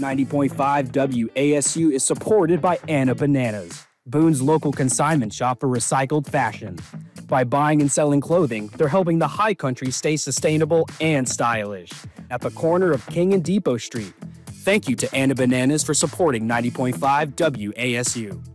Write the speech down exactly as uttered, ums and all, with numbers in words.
ninety point five W A S U is supported by Anna Bananas, Boone's local consignment shop for recycled fashion. By buying and selling clothing, they're helping the high country stay sustainable and stylish. At the corner of King and Depot Street. Thank you to Anna Bananas for supporting ninety point five W A S U.